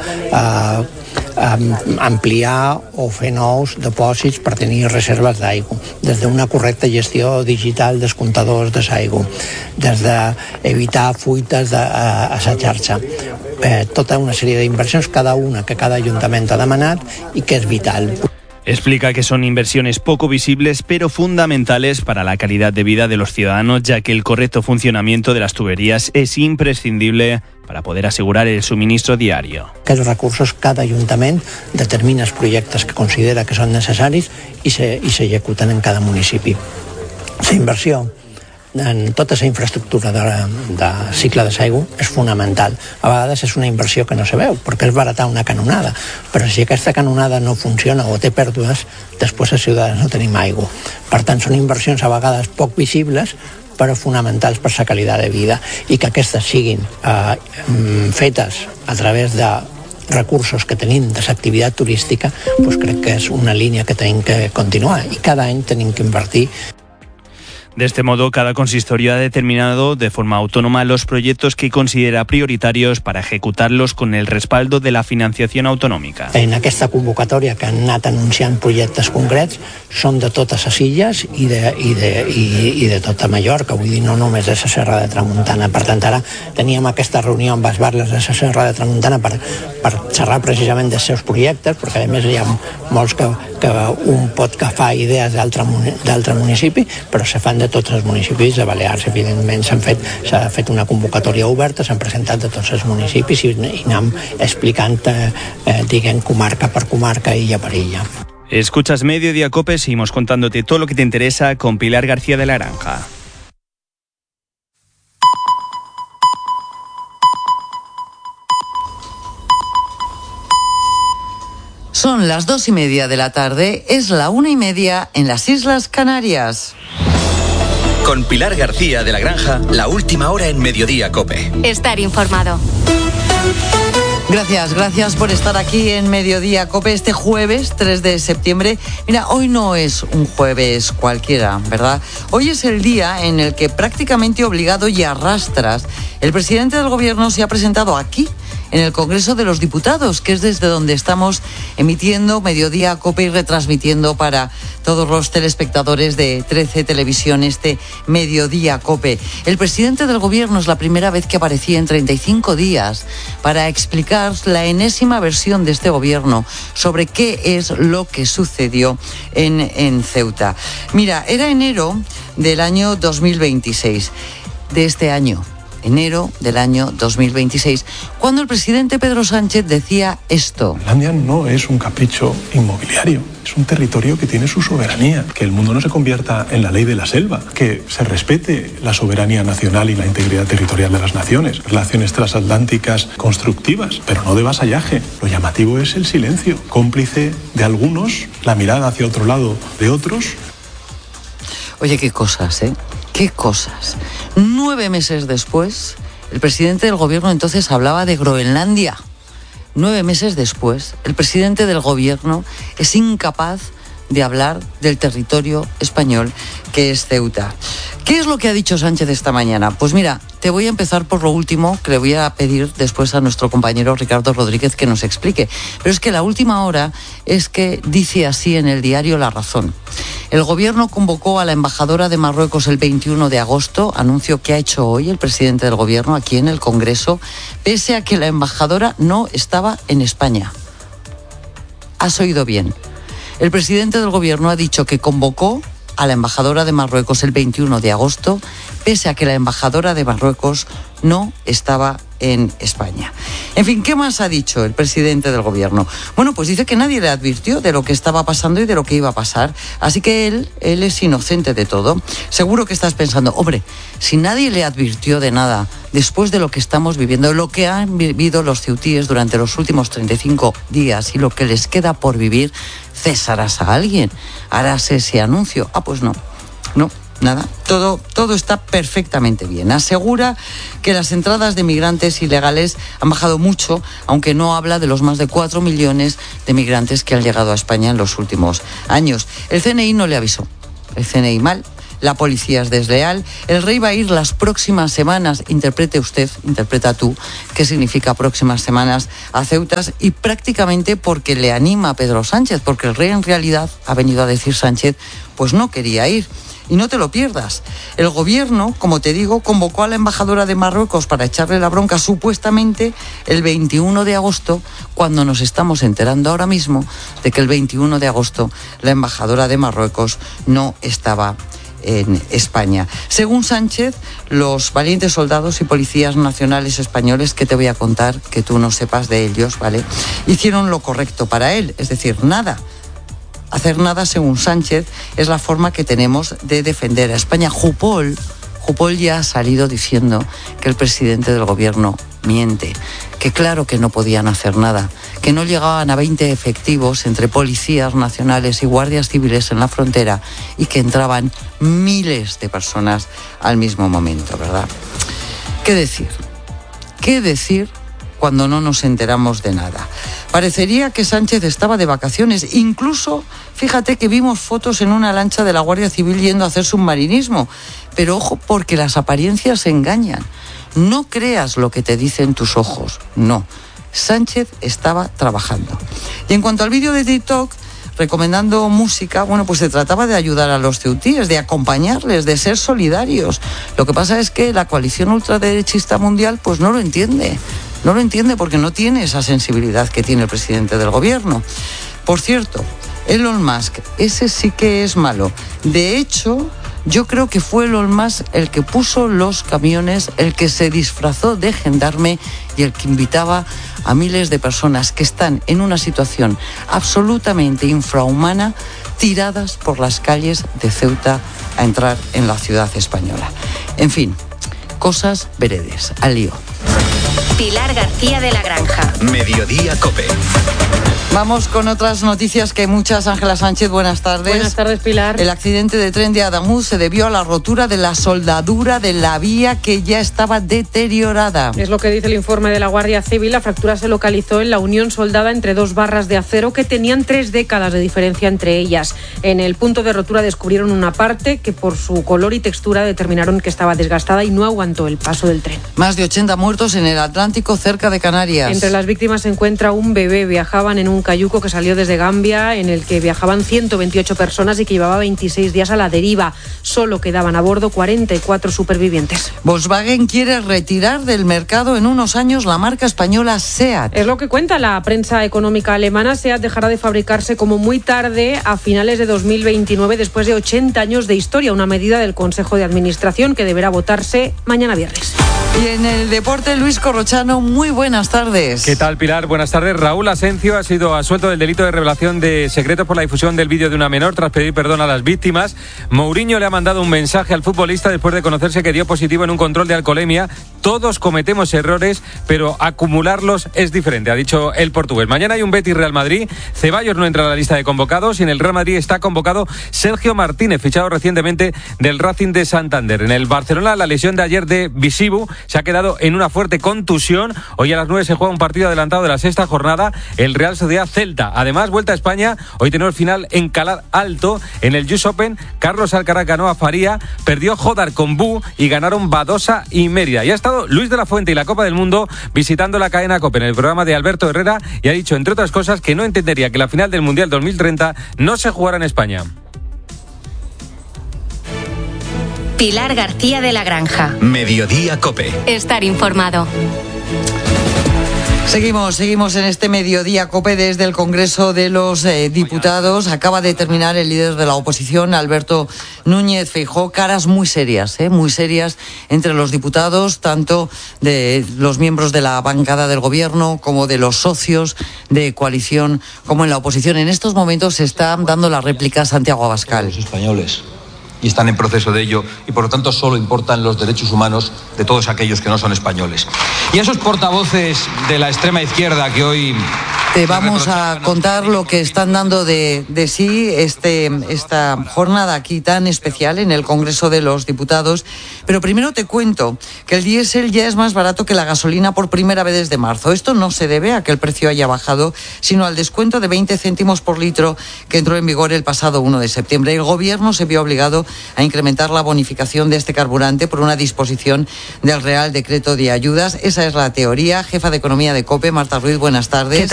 ampliar o fer nous depòsits per tenir reserves d'aigua, des d'una correcta gestió digital dels comptadors de l'aigua, des d'evitar fuites a la xarxa. Tota una sèrie d'inversions, cada una que cada ajuntament ha demanat i que és vital. Explica que son inversiones poco visibles pero fundamentales para la calidad de vida de los ciudadanos, ya que el correcto funcionamiento de las tuberías es imprescindible para poder asegurar el suministro diario. Aquests recursos, cada ajuntament determina els projectes que considera que són necessaris i s'executen en cada municipi. La inversió en tota la infraestructura de cicle de l'aigua és fonamental. A vegades és una inversió que no se veu, perquè és baratar una canonada, però si aquesta canonada no funciona o té pèrdues, després els ciutadans no tenim aigua. Per tant, són inversions a vegades poc visibles, però fonamentals per la qualitat de vida, i que aquestes siguin fetes a través de recursos que tenim de l'activitat turística, doncs crec que és una línia que tenim que continuar, i cada any tenim que invertir. De este modo, cada consistorio ha determinado de forma autónoma los proyectos que considera prioritarios para ejecutarlos con el respaldo de la financiación autonòmica. En aquesta convocatòria que han anat anunciant projectes concrets són de totes les illes i de tota Mallorca, vull dir, no només de la Serra de Tramuntana. Per tant, ara teníem aquesta reunió amb els barris de la Serra de Tramuntana per xerrar precisament dels seus projectes, perquè a més hi ha molts que un pot agafar idees d'altre municipi, però se fan de tots els municipis. De Balears, evidentment, s'ha fet una convocatòria oberta, s'han presentat de tots els municipis i anem explicant, diguem, comarca per comarca, illa per illa. Escuchas Mediodía Cope, seguimos contándote todo lo que te interesa con Pilar García de la Granja. Son las 2:30 de la tarde, es la 1:30 en las Islas Canarias. Con Pilar García de la Granja, la última hora en Mediodía Cope. Estar informado. Gracias por estar aquí en Mediodía Cope este jueves 3 de septiembre. Mira, hoy no es un jueves cualquiera, ¿verdad? Hoy es el día en el que prácticamente obligado y a rastras el presidente del gobierno se ha presentado aquí, en el Congreso de los Diputados, que es desde donde estamos emitiendo Mediodía Cope y retransmitiendo para todos los telespectadores de 13 Televisión este Mediodía Cope. El presidente del gobierno es la primera vez que aparecía en 35 días para explicar la enésima versión de este gobierno sobre qué es lo que sucedió en Ceuta. Mira, era enero del año 2026, de este año. Enero del año 2026, cuando el presidente Pedro Sánchez decía esto. Groenlandia no es un capricho inmobiliario, es un territorio que tiene su soberanía, que el mundo no se convierta en la ley de la selva, que se respete la soberanía nacional y la integridad territorial de las naciones, relaciones transatlánticas constructivas, pero no de vasallaje. Lo llamativo es el silencio, cómplice de algunos, la mirada hacia otro lado de otros. Oye, qué cosas, ¿eh? Qué cosas. 9 meses después, el presidente del gobierno entonces hablaba de Groenlandia. 9 meses después, el presidente del gobierno es incapaz de hablar del territorio español que es Ceuta. ¿Qué es lo que ha dicho Sánchez esta mañana? Pues mira, te voy a empezar por lo último, que le voy a pedir después a nuestro compañero Ricardo Rodríguez que nos explique. Pero es que la última hora es que dice así en el diario La Razón. El gobierno convocó a la embajadora de Marruecos el 21 de agosto, anuncio que ha hecho hoy el presidente del gobierno aquí en el Congreso, pese a que la embajadora no estaba en España. Has oído bien. El presidente del gobierno ha dicho que convocó a la embajadora de Marruecos el 21 de agosto, pese a que la embajadora de Marruecos no estaba en España. En fin, ¿qué más ha dicho el presidente del gobierno? Bueno, pues dice que nadie le advirtió de lo que estaba pasando y de lo que iba a pasar, así que él es inocente de todo. Seguro que estás pensando, hombre, si nadie le advirtió de nada después de lo que estamos viviendo, lo que han vivido los ceutíes durante los últimos 35 días y lo que les queda por vivir, ¿cesarás a alguien? ¿Harás ese anuncio? Ah, pues no, nada, todo está perfectamente bien. Asegura que las entradas de migrantes ilegales han bajado mucho, aunque no habla de los más de 4 millones de migrantes que han llegado a España en los últimos años. El CNI no le avisó. El CNI mal. la policía es desleal. El rey va a ir las próximas semanas, interpreta tú, qué significa próximas semanas, a Ceuta, y prácticamente porque le anima a Pedro Sánchez, porque el rey en realidad, ha venido a decir Sánchez, pues no quería ir. Y no te lo pierdas. El gobierno, como te digo, convocó a la embajadora de Marruecos para echarle la bronca supuestamente el 21 de agosto, cuando nos estamos enterando ahora mismo de que el 21 de agosto la embajadora de Marruecos no estaba en España. Según Sánchez, los valientes soldados y policías nacionales españoles, que te voy a contar, que tú no sepas de ellos, ¿vale?, hicieron lo correcto para él, es decir, nada. Hacer nada, según Sánchez, es la forma que tenemos de defender a España. Jupol ya ha salido diciendo que el presidente del gobierno miente, que claro que no podían hacer nada, que no llegaban a 20 efectivos entre policías nacionales y guardias civiles en la frontera y que entraban miles de personas al mismo momento, ¿verdad? ¿Qué decir? ¿Qué decir cuando no nos enteramos de nada? Parecería que Sánchez estaba de vacaciones. Incluso, fíjate que vimos fotos en una lancha de la Guardia Civil yendo a hacer submarinismo. Pero ojo, porque las apariencias engañan. No creas lo que te dicen tus ojos. No. Sánchez estaba trabajando. Y en cuanto al vídeo de TikTok, recomendando música, bueno, pues se trataba de ayudar a los ceutíes, de acompañarles, de ser solidarios. Lo que pasa es que la coalición ultraderechista mundial pues no lo entiende. No lo entiende porque no tiene esa sensibilidad que tiene el presidente del gobierno. Por cierto, Elon Musk, ese sí que es malo. De hecho, yo creo que fue Elon Musk el que puso los camiones, el que se disfrazó de gendarme y el que invitaba a miles de personas que están en una situación absolutamente infrahumana, tiradas por las calles de Ceuta a entrar en la ciudad española. En fin, cosas veredes. Al lío. Pilar García de la Granja. Mediodía COPE. Vamos con otras noticias que hay muchas. Ángela Sánchez, buenas tardes. Buenas tardes, Pilar. El accidente de tren de Adamuz se debió a la rotura de la soldadura de la vía, que ya estaba deteriorada. Es lo que dice el informe de la Guardia Civil. La fractura se localizó en la unión soldada entre dos barras de acero que tenían 3 décadas de diferencia entre ellas. En el punto de rotura descubrieron una parte que por su color y textura determinaron que estaba desgastada y no aguantó el paso del tren. Más de 80 muertos en el Atlántico, cerca de Canarias. Entre las víctimas se encuentra un bebé. Viajaban en un cayuco que salió desde Gambia, en el que viajaban 128 personas y que llevaba 26 días a la deriva. Solo quedaban a bordo 44 supervivientes. Volkswagen quiere retirar del mercado en unos años la marca española SEAT. Es lo que cuenta la prensa económica alemana. SEAT dejará de fabricarse como muy tarde, a finales de 2029, después de 80 años de historia. Una medida del Consejo de Administración que deberá votarse mañana viernes. Y en el deporte, Luis Corrochano, muy buenas tardes. ¿Qué tal, Pilar? Buenas tardes. Raúl Asencio ha sido absuelto del delito de revelación de secretos por la difusión del vídeo de una menor tras pedir perdón a las víctimas. Mourinho le ha mandado un mensaje al futbolista después de conocerse que dio positivo en un control de alcoholemia. Todos cometemos errores, pero acumularlos es diferente, ha dicho el portugués. Mañana hay un Betis-Real Madrid. Ceballos no entra a la lista de convocados y en el Real Madrid está convocado Sergio Martínez, fichado recientemente del Racing de Santander. En el Barcelona, la lesión de ayer de Visibu se ha quedado en una fuerte contusión. Hoy a las 9 se juega un partido adelantado de la 6ª jornada, el Real Sociedad Celta. Además, vuelta a España, hoy tenemos final en Calar Alto. En el US Open, Carlos Alcaraz ganó a Faría, perdió Jodar con Bu y ganaron Badosa y Mérida. Y ha estado Luis de la Fuente y la Copa del Mundo visitando la cadena COPE en el programa de Alberto Herrera y ha dicho, entre otras cosas, que no entendería que la final del Mundial 2030 no se jugara en España. Pilar García de la Granja. Mediodía COPE. Estar informado. Seguimos en este mediodía COPE desde el Congreso de los Diputados. Acaba de terminar el líder de la oposición, Alberto Núñez Feijóo. Caras muy serias entre los diputados, tanto de los miembros de la bancada del gobierno como de los socios de coalición, como en la oposición. En estos momentos se está dando la réplica Santiago Abascal. Los españoles. Y están en proceso de ello, y por lo tanto solo importan los derechos humanos de todos aquellos que no son españoles. Y esos portavoces de la extrema izquierda que hoy Te vamos a contar lo que están dando de sí esta jornada aquí tan especial en el Congreso de los Diputados. Pero primero te cuento que el diésel ya es más barato que la gasolina por primera vez desde marzo. Esto no se debe a que el precio haya bajado, sino al descuento de 20 céntimos por litro que entró en vigor el pasado 1 de septiembre. El Gobierno se vio obligado a incrementar la bonificación de este carburante por una disposición del Real Decreto de Ayudas. Esa es la teoría. Jefa de Economía de COPE, Marta Ruiz, buenas tardes.